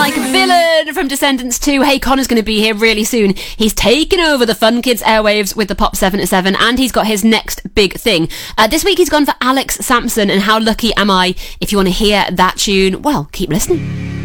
like a villain from Descendants 2. Hey, Connor's going to be here really soon. He's taken over the Fun Kids airwaves with the Pop 7 at 7, and he's got his next big thing. This week he's gone for Alex Sampson and How Lucky Am I? If you want to hear that tune, well, keep listening.